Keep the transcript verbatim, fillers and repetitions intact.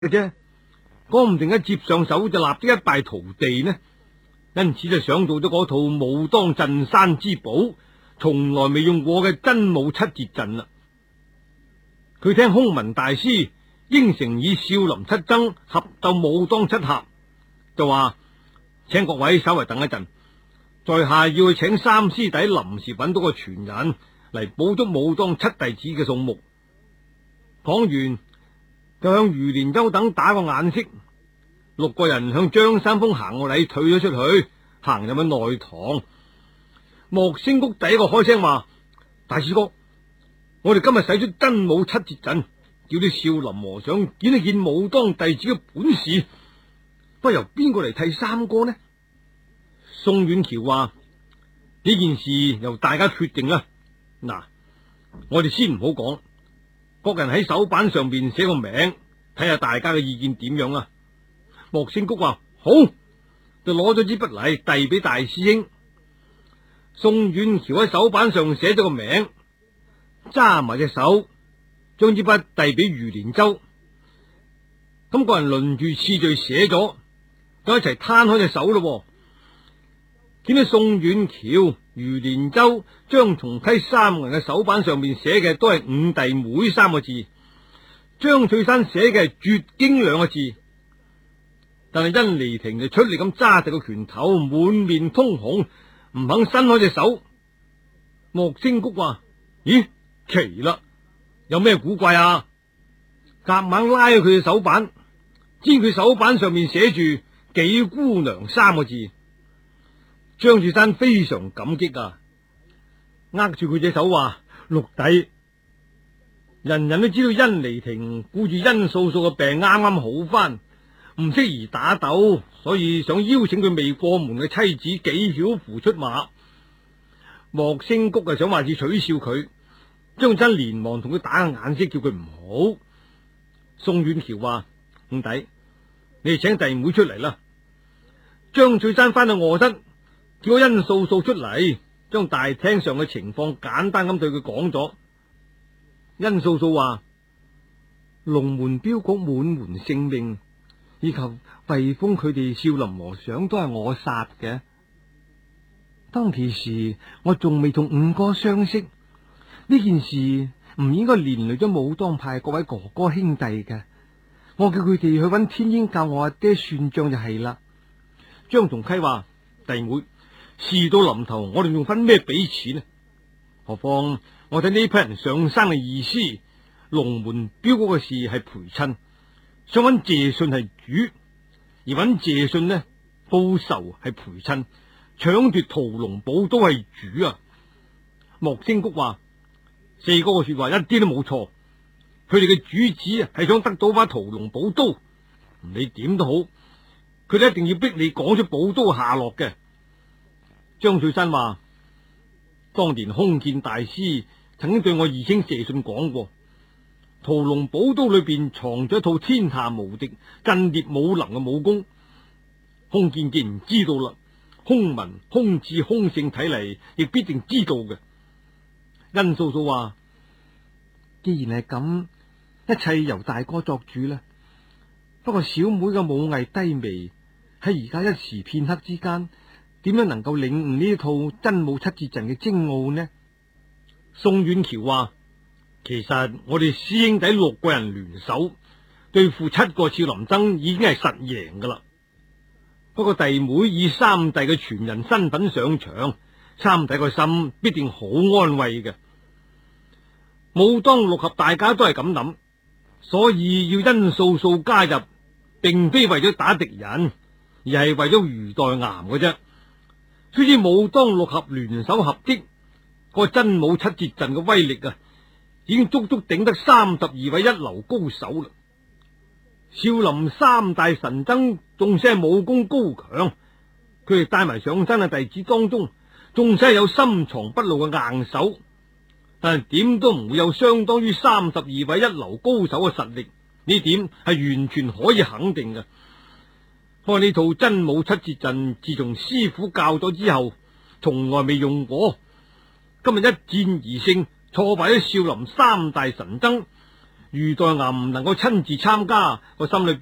嘅啫，講唔定一接上手就立即一敗塗地呢。因此就想到咗嗰套武當鎮山之寶，從來未用過嘅真武七節陣啦。佢聽空文大師應承以少林七僧合鬥武當七俠，就話請各位稍為等一陣，在下要去請三師弟臨時揾到個傳人嚟補足武當七弟子嘅數目。講完就向余連洲等打個眼色，六個人向張三豐行個禮，退咗出去，行入去內堂。莫星谷第一個開聲話：大師哥，我哋今日使出真武七節陣，叫啲少林和尚見一見武當弟子嘅本事，不過由邊個嚟替三哥呢？宋遠橋話：呢件事由大家決定啦。嗱，我哋先唔好講，各人喺手板上邊寫個名，睇下大家嘅意見點樣啦。莫星谷話：好，就攞咗支筆嚟遞俾大師兄。宋遠橋喺手板上寫咗個名，揸埋隻手，將支筆遞俾余連洲。咁個人輪住次序寫咗，就一齊攤開隻手咯。見到宋遠橋、余連洲、張松溪三個人嘅手板上面寫嘅都係五弟妹三個字，張翠山寫嘅係絕經兩個字，但係甄妮婷就出力咁揸住個拳頭，滿面通紅，唔肯伸開隻手。莫星谷話：咦，奇啦，有咩古怪啊？夾硬拉咗佢嘅手板，知佢手板上面寫住幾姑娘三個字。張翠山非常感激啊，握住佢隻手話：六弟，人人都知道甄妮婷顧住甄素素嘅病啱啱好翻，唔適宜打鬥，所以想邀請佢未過門嘅妻子紀曉芙出馬。莫星谷啊想話似取笑佢，張真連忙同佢打個眼色，叫佢唔好。宋遠橋話：五弟，你哋請弟妹出嚟啦。張翠山翻到臥室，叫甄素素出嚟，將大廳上嘅情況簡單咁對佢講咗。甄素素話：龍門鏢局滿門性命，以及衛風佢哋少林和尚都係我殺嘅。當其時我仲未同五哥相識，呢件事唔應該連累咗武當派各位哥哥兄弟嘅。我叫佢哋去揾天鷹教我阿爹算賬就係啦。張同溪話：弟妹，事到臨頭，我哋仲分咩俾錢呢？何況我睇呢批人上山嘅意思，龍門鏢局嘅事係陪襯，想揾謝遜係主，而揾謝遜呢報仇係陪襯，搶奪屠龍寶都係主啊！莫星谷話：四哥嘅說話一啲都冇錯，佢哋嘅主旨係想得到把屠龍寶刀，唔理點都好，佢哋一定要逼你講出寶刀下落嘅。張翠山話：當年空見大師曾經對我二兄謝遜講過，屠龍寶刀裏邊藏咗一套天下無敵、震裂武能嘅武功。空見既然知道啦，空文、空智、空性睇嚟亦必定知道嘅。甄素素話：既然係咁，一切由大哥作主啦。不過小妹嘅武藝低微，喺而家一時片刻之間，點樣能夠領悟呢一套真武七節陣嘅精奧呢？宋遠橋話：其實我哋師兄弟六個人聯手對付七個少林僧已經係實贏噶啦。不過弟妹以三弟嘅傳人身份上場，三弟個心必定好安慰嘅。武當六合大家都係咁諗，所以要甄素素加入，並非為咗打敵人，而係為咗余代岩嘅啫。雖知武當六合聯手合擊，個真武七節陣嘅威力啊，已經足足頂得三十二位一流高手啦。少林三大神僧縱使係武功高強，佢哋帶埋上山嘅弟子當中，縱使係有深藏不露嘅硬手，但係點都唔會有相當於三十二位一流高手嘅實力，呢點係完全可以肯定嘅。不過呢套真武七節陣自從師傅教咗之後，從來未用過。今日一戰而勝，挫敗咗少林三大神僧， 俞代牙唔能夠親自參加，我心裏邊